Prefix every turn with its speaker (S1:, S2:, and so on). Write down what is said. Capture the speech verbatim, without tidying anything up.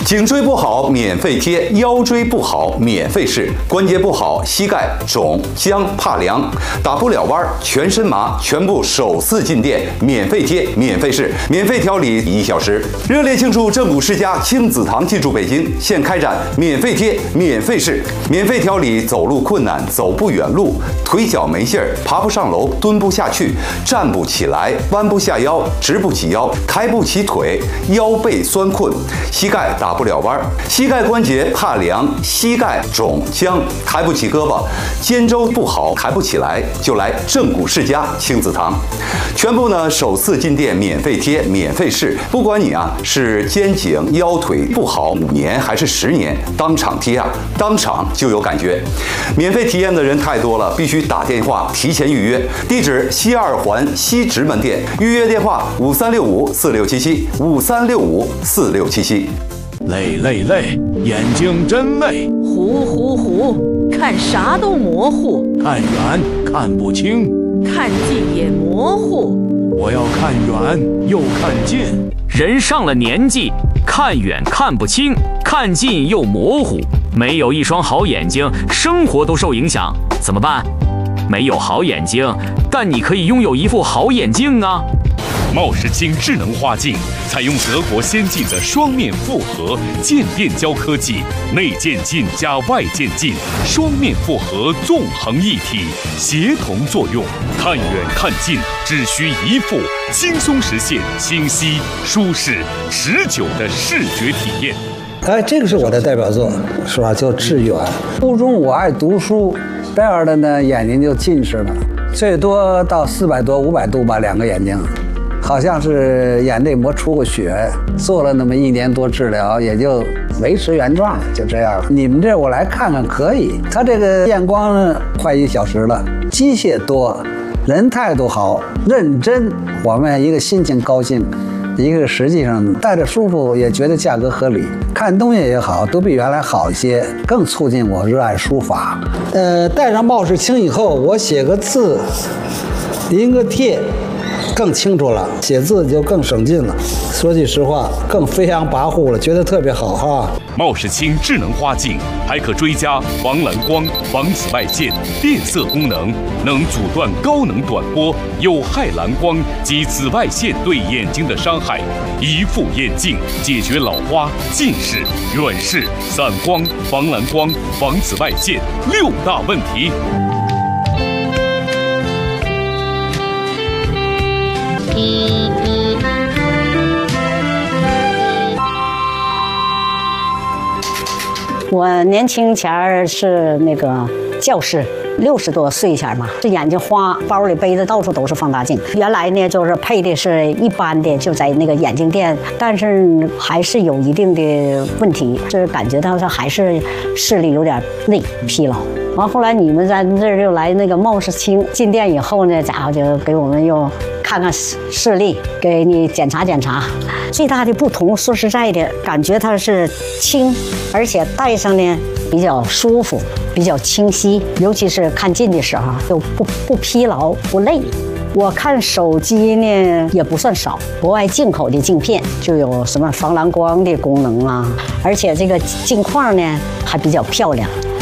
S1: 颈椎不好免费贴，腰椎不好免费试，关节不好膝盖肿僵怕凉，打不了弯全身麻，全部首次进店免费贴免费试，免费调理一小时。热烈庆祝正骨世家亲子堂进驻北京，现开展免费贴免费试，免费调理走路困难、走不远路、腿脚没劲儿、爬不上楼、蹲不下去、站不起来、弯不下腰、直不起腰、抬不起腿、腰背酸困、膝盖打不了弯、膝盖关节怕凉、膝盖肿僵、抬不起胳膊、肩周不好抬不起来，就来正骨世家亲子堂。全部呢首次进店免费贴免费试，不管你啊是肩颈腰腿不好五年还是十年，当场贴啊，当场就有感觉。免费体验的人太多了，必须打电话提前预约。地址西二环西直门店，预约电话五三六五四六七七五三六五四六七七。
S2: 累累累，眼睛真累。
S3: 糊糊糊，看啥都模糊。
S2: 看远看不清，
S3: 看近也模糊。
S2: 我要看远又看近。
S4: 人上了年纪，看远看不清，看近又模糊，没有一双好眼睛，生活都受影响。怎么办？没有好眼睛，但你可以拥有一副好眼镜啊！
S5: 茂世清智能花镜采用德国先进的双面复合渐变胶科技，内渐进加外渐进，双面复合纵横一体，协同作用，看远看近只需一副，轻松实现清晰、舒适、持久的视觉体验。
S6: 哎，这个是我的代表作，是吧？叫《致远》。初中我爱读书，这样的呢眼睛就近视了，最多到四百多、五百度吧，两个眼睛。好像是眼内膜出过血，做了那么一年多治疗，也就维持原状，就这样。你们这我来看看可以，他这个验光呢快一小时了，机械多，人态度好，认真。我们一个心情高兴，一个实际上戴着舒服，也觉得价格合理，看东西也好，都比原来好一些，更促进我热爱书法。呃，戴上茂世清以后，我写个字，临个帖。更清楚了，写字就更省劲了。说句实话，更飞扬跋扈了，觉得特别好哈。
S5: 茂世清智能花镜还可追加防蓝光、防紫外线、变色功能，能阻断高能短波、有害蓝光及紫外线对眼睛的伤害。一副眼镜解决老花、近视、远视、散光、防蓝光、防紫外线六大问题。
S7: 我年轻前儿是那个教师，六十多岁前嘛，这眼睛花，包里背的到处都是放大镜。原来呢，就是配的是一般的，就在那个眼镜店，但是还是有一定的问题，就是感觉到是还是视力有点累疲劳。完后来你们在这儿又来那个茂世清进店以后呢，家伙就给我们又看看视力，给你检查检查。最大的不同，说实在的，感觉它是轻，而且戴上呢比较舒服，比较清晰，尤其是看近的时候就不不疲劳不累。我看手机呢也不算少，国外进口的镜片就有什么防蓝光的功能啊，而且这个镜框呢还比较漂亮。